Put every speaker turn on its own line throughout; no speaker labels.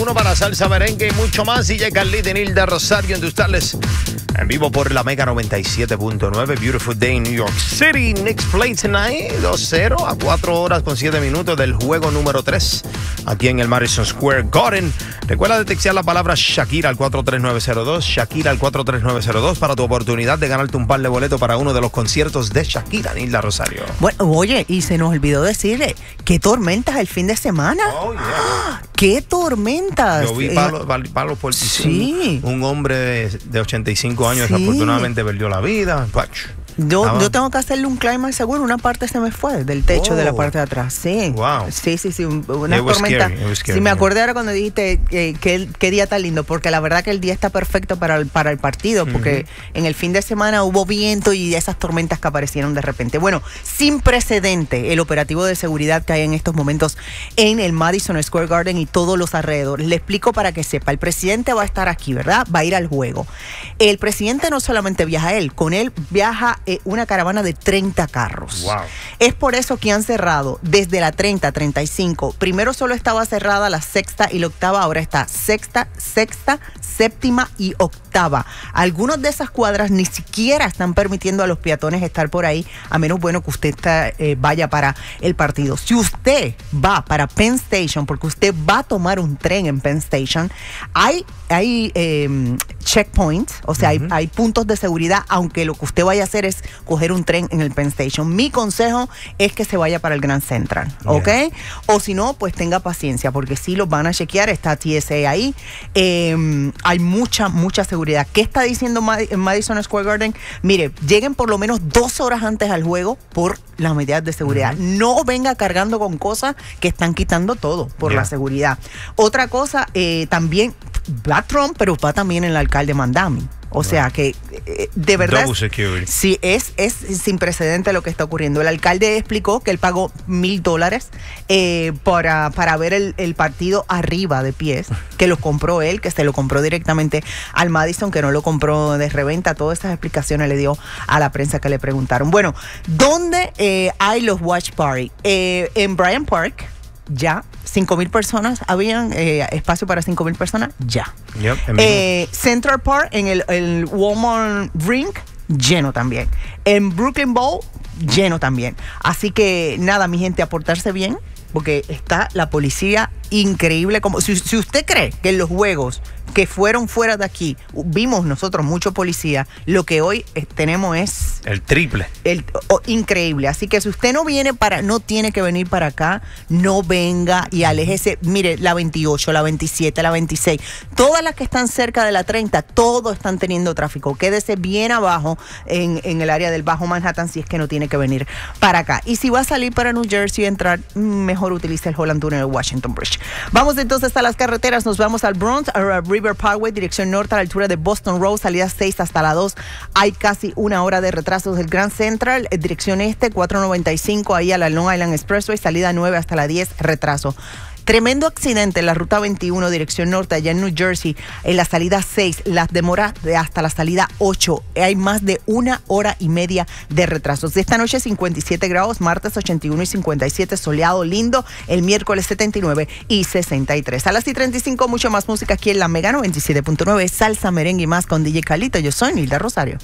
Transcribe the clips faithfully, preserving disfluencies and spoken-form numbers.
uno para salsa, merengue y mucho más. D J Carlito y Nilda Rosario en tus tardes. En vivo por la Mega noventa y siete punto nueve. Beautiful day in New York City. Knicks play tonight. dos cero a cuatro horas con siete minutos del juego número tres. Aquí en el Madison Square Garden. Recuerda de textear la palabra Shakira al cuatro tres nueve cero dos. Shakira al cuatro tres nueve cero dos para tu oportunidad de ganarte un par de boletos para uno de los conciertos de Shakira, Nilda Rosario.
Bueno, oye, y se nos olvidó decirle, ¿qué tormentas el fin de semana?
Oh, yeah.
¡Ah! ¡Qué tormentas!
Yo vi palos palo, palo por
sí.
Un, un hombre de, de ochenta y cinco años
sí.
desafortunadamente perdió la vida.
Yo, ah, yo tengo que hacerle un climb seguro. Una parte se me fue del techo oh. de la parte de atrás. Sí.
Wow.
Sí, sí, sí. Una tormenta. Sí, me acordé ahora cuando dijiste que, que, qué día tan lindo, porque la verdad que el día está perfecto para el, para el partido, porque uh-huh. en el fin de semana hubo viento y esas tormentas que aparecieron de repente. Bueno, sin precedente el operativo de seguridad que hay en estos momentos en el Madison Square Garden y todos los alrededores. Le explico para que sepa. El presidente va a estar aquí, ¿verdad? Va a ir al juego. El presidente no solamente viaja él, con él viaja Eh, una caravana de treinta carros.
Wow.
Es por eso que han cerrado desde la treinta, treinta y cinco. Primero solo estaba cerrada la sexta y la octava, ahora está sexta, sexta, séptima y octava. Algunas de esas cuadras ni siquiera están permitiendo a los peatones estar por ahí, a menos bueno que usted está, eh, vaya para el partido. Si usted va para Penn Station, porque usted va a tomar un tren en Penn Station, hay, hay eh, checkpoints, o sea, uh-huh. hay, hay puntos de seguridad, aunque lo que usted vaya a hacer es coger un tren en el Penn Station. Mi consejo es que se vaya para el Grand Central, ¿ok? Yeah. O si no, pues tenga paciencia, porque sí los van a chequear, está T S A ahí. Eh, hay mucha, mucha seguridad. ¿Qué está diciendo Mad- Madison Square Garden? Mire, lleguen por lo menos dos horas antes al juego por las medidas de seguridad. Uh-huh. No venga cargando con cosas que están quitando todo por yeah. la seguridad. Otra cosa, eh, también va Trump, pero va también el alcalde Mandami. O sea que, eh, de verdad, sí, es, es sin precedente lo que está ocurriendo. El alcalde explicó que él pagó mil dólares eh, para, para ver el, el partido arriba de pies, que lo compró él, que se lo compró directamente al Madison, que no lo compró de reventa. Todas esas explicaciones le dio a la prensa que le preguntaron. Bueno, ¿dónde eh, hay los watch party? Eh, en Bryant Park. Ya, cinco mil personas, habían eh, espacio para cinco mil personas, ya.
Yep,
eh, Central Park, en el, el Walmart Ring, lleno también. En Brooklyn Bowl, lleno también. Así que nada, mi gente, a portarse bien, porque está la policía increíble. Como si, si usted cree que en los juegos que fueron fuera de aquí vimos nosotros mucho policía, lo que hoy eh, tenemos es
el triple.
El, oh, increíble. Así que si usted no viene para, no tiene que venir para acá, no venga y aléjese. Mire, la veintiocho, la veintisiete, la veintiséis, todas las que están cerca de la treinta, todos están teniendo tráfico. Quédese bien abajo en, en el área del Bajo Manhattan si es que no tiene que venir para acá. Y si va a salir para New Jersey y entrar, mejor utilice el Holland Tunnel de Washington Bridge. Vamos entonces a las carreteras. Nos vamos al Bronx, a River Parkway, dirección norte a la altura de Boston Road, salida seis hasta la dos. Hay casi una hora de retrasos del Grand Central, dirección este, cuatro noventa y cinco, ahí a la Long Island Expressway, salida nueve hasta la diez, retraso. Tremendo accidente en la ruta veintiuno, dirección norte, allá en New Jersey, en la salida seis, las demoras de hasta la salida ocho. Hay más de una hora y media de retrasos. Esta noche cincuenta y siete grados, martes ochenta y uno y cincuenta y siete, soleado, lindo, el miércoles setenta y nueve y sesenta y tres. A las y treinta y cinco, mucho más música aquí en la Mega noventa y siete punto nueve, salsa, merengue y más con D J Carlito. Yo soy Nilda Rosario.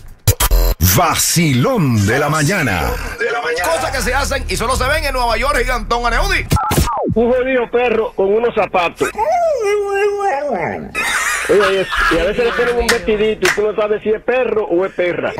Vacilón de la mañana.
De la mañana. Cosas que se hacen y solo se ven en Nueva York, Gigantón Aneudi.
Un jodido perro con unos zapatos. Oye, y a veces le ponen un vestidito y tú no sabes si es perro o es perra.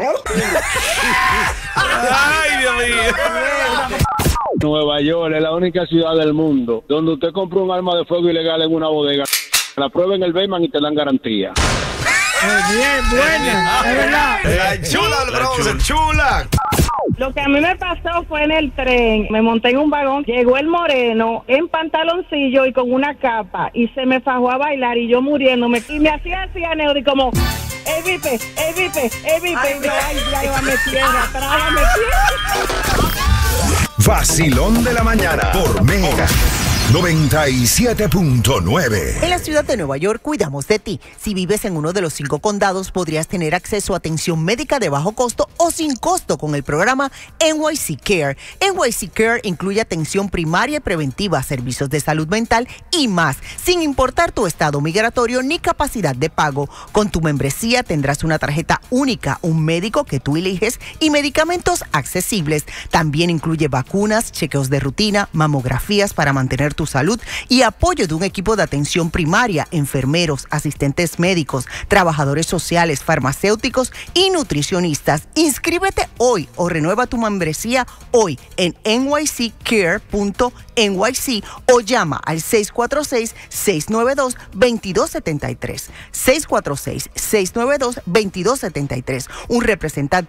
Ay, Dios mío.
Nueva York es la única ciudad del mundo donde usted compra un arma de fuego ilegal en una bodega, la prueba en el Bayman y te dan garantía.
Muy bien, buena, es verdad.
La chula, el Bronx, chula.
Lo que a mí me pasó fue en el tren, me monté en un vagón, llegó el moreno en pantaloncillo y con una capa y se me fajó a bailar y yo muriéndome y me hacía así a Neudi como ¡Ey, vipe! ¡Ey, vipe! ¡Ey, vipe! Ay, y yo, ¡ay, trágame tierra! ¡Trágame tierra!
Vacilón de la mañana por Mega. noventa y siete punto nueve.
En la ciudad de Nueva York cuidamos de ti. Si vives en uno de los cinco condados, podrías tener acceso a atención médica de bajo costo o sin costo con el programa N Y C Care. N Y C Care incluye atención primaria y preventiva, servicios de salud mental y más, sin importar tu estado migratorio ni capacidad de pago. Con tu membresía tendrás una tarjeta única, un médico que tú eliges y medicamentos accesibles. También incluye vacunas, chequeos de rutina, mamografías para mantener tu salud y apoyo de un equipo de atención primaria, enfermeros, asistentes médicos, trabajadores sociales, farmacéuticos y nutricionistas. Inscríbete hoy o renueva tu membresía hoy en N Y C care punto N Y C o llama al seis cuatro seis, seis nueve dos, dos dos siete tres. seis cuatro seis, seis nueve dos, dos dos siete tres. Un representante